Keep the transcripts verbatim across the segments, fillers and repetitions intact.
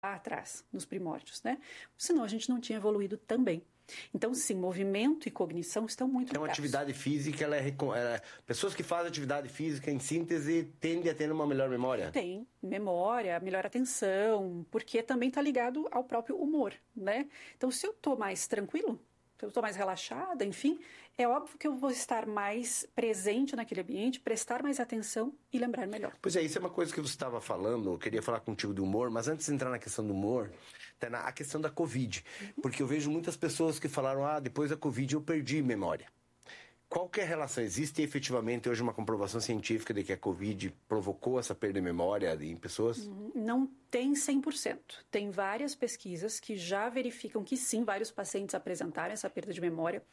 atrás, nos primórdios, né? Senão a gente não tinha evoluído também. Então, sim, movimento e cognição estão muito ligados. Então, a atividade física, ela é, ela, pessoas que fazem atividade física, em síntese, tendem a ter uma melhor memória? Tem memória, melhor atenção, porque também está ligado ao próprio humor, né? Então, se eu estou mais tranquilo, se eu estou mais relaxada, enfim, é óbvio que eu vou estar mais presente naquele ambiente, prestar mais atenção e lembrar melhor. Pois é, isso é uma coisa que você estava falando, eu queria falar contigo do humor, mas antes de entrar na questão do humor, tá na a questão da Covid. Uhum. Porque eu vejo muitas pessoas que falaram, ah, depois da Covid eu perdi memória. Qual que é a relação? Existe efetivamente hoje uma comprovação científica de que a Covid provocou essa perda de memória em pessoas? Não tem cem por cento. Tem várias pesquisas que já verificam que sim, vários pacientes apresentaram essa perda de memória.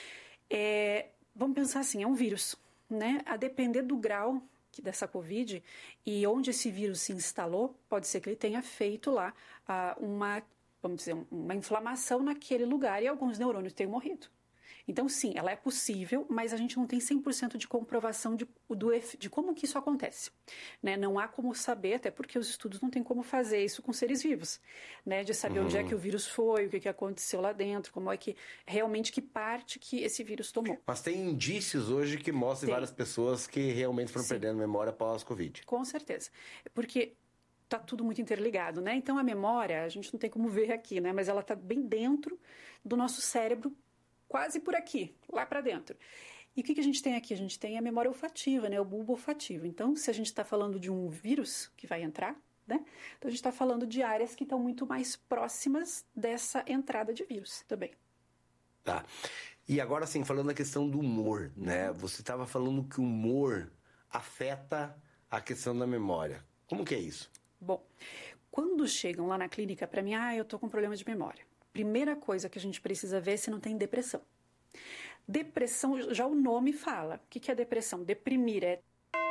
É, vamos pensar assim, é um vírus, né? A depender do grau dessa Covid e onde esse vírus se instalou, pode ser que ele tenha feito lá ah, uma, vamos dizer, uma inflamação naquele lugar e alguns neurônios tenham morrido. Então, sim, ela é possível, mas a gente não tem cem por cento de comprovação de, do, de como que isso acontece. Né? Não há como saber, até porque os estudos não têm como fazer isso com seres vivos. Né? De saber uhum. onde é que o vírus foi, o que, que aconteceu lá dentro, como é que, realmente, que parte que esse vírus tomou. Mas tem indícios hoje que mostram tem. várias pessoas que realmente foram sim. perdendo memória pós-Covid. Com certeza. Porque está tudo muito interligado, né? Então, a memória, a gente não tem como ver aqui, né? Mas ela está bem dentro do nosso cérebro, quase por aqui, lá para dentro. E o que, que a gente tem aqui? A gente tem a memória olfativa, né? O bulbo olfativo. Então, se a gente está falando de um vírus que vai entrar, né? Então, a gente está falando de áreas que estão muito mais próximas dessa entrada de vírus também. Tá. E agora, sim, falando da questão do humor, né? Você estava falando que o humor afeta a questão da memória. Como que é isso? Bom, quando chegam lá na clínica para mim, ah, eu tô com problema de memória. Primeira coisa que a gente precisa ver é se não tem depressão. Depressão, já o nome fala. O que é depressão? Deprimir é...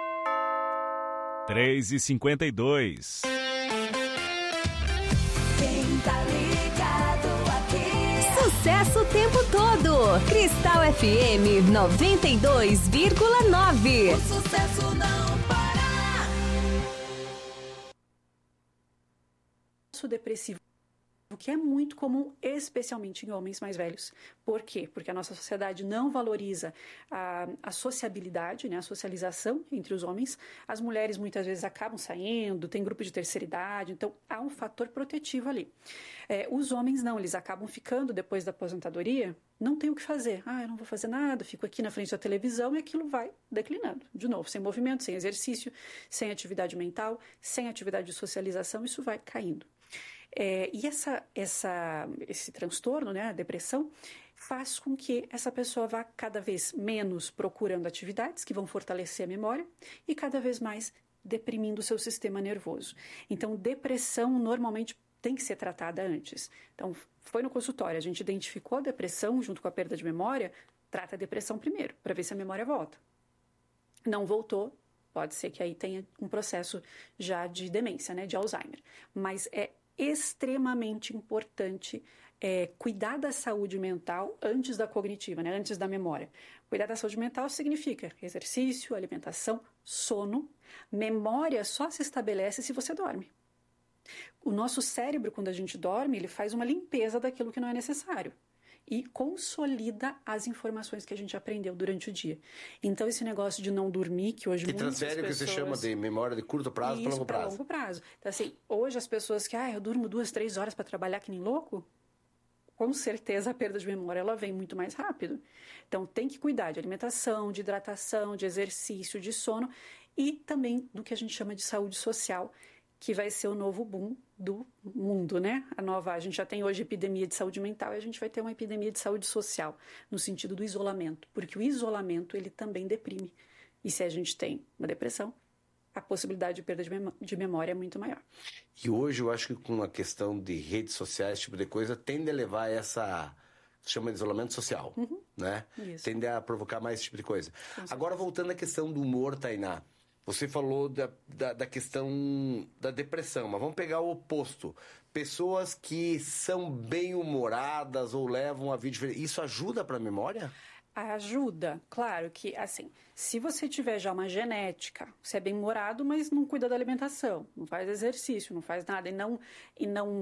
três e cinquenta e dois. Quem tá ligado aqui? Sucesso o tempo todo. Cristal F M noventa e dois vírgula nove. O sucesso não para. O depressivo, o que é muito comum, especialmente em homens mais velhos. Por quê? Porque a nossa sociedade não valoriza a, a sociabilidade, né, a socialização entre os homens. As mulheres muitas vezes acabam saindo, tem grupo de terceira idade, então há um fator protetivo ali. É, os homens não, eles acabam ficando depois da aposentadoria, não tem o que fazer. Ah, eu não vou fazer nada, fico aqui na frente da televisão e aquilo vai declinando. De novo, sem movimento, sem exercício, sem atividade mental, sem atividade de socialização, isso vai caindo. É, e essa, essa, esse transtorno, né, a depressão, faz com que essa pessoa vá cada vez menos procurando atividades que vão fortalecer a memória e cada vez mais deprimindo o seu sistema nervoso. Então, depressão normalmente tem que ser tratada antes. Então, foi no consultório, a gente identificou a depressão junto com a perda de memória, trata a depressão primeiro, para ver se a memória volta. Não voltou, pode ser que aí tenha um processo já de demência, né, de Alzheimer. Mas é extremamente importante é, cuidar da saúde mental antes da cognitiva, né? Antes da memória. Cuidar da saúde mental significa exercício, alimentação, sono. Memória só se estabelece se você dorme. O nosso cérebro, quando a gente dorme, ele faz uma limpeza daquilo que não é necessário e consolida as informações que a gente aprendeu durante o dia. Então, esse negócio de não dormir, que hoje que muitas transfere pessoas... o que você chama de memória de curto prazo para longo prazo. Para longo prazo. Então, assim, hoje as pessoas que, ah, eu durmo duas, três horas para trabalhar que nem louco, com certeza a perda de memória ela vem muito mais rápido. Então, tem que cuidar de alimentação, de hidratação, de exercício, de sono e também do que a gente chama de saúde social, que vai ser o novo boom do mundo, né? A nova, a gente já tem hoje epidemia de saúde mental e a gente vai ter uma epidemia de saúde social, no sentido do isolamento, porque o isolamento, ele também deprime. E se a gente tem uma depressão, a possibilidade de perda de, memó- de memória é muito maior. E hoje eu acho que com a questão de redes sociais, esse tipo de coisa, tende a levar essa... chama de isolamento social, uhum. né? Isso. Tende a provocar mais esse tipo de coisa. Agora, voltando à questão do humor, Tainá, você falou da, da, da questão da depressão, mas vamos pegar o oposto. Pessoas que são bem-humoradas ou levam a vida diferente, isso ajuda para a memória? Ajuda, claro que, assim, se você tiver já uma genética, você é bem-humorado, mas não cuida da alimentação, não faz exercício, não faz nada, e não, e não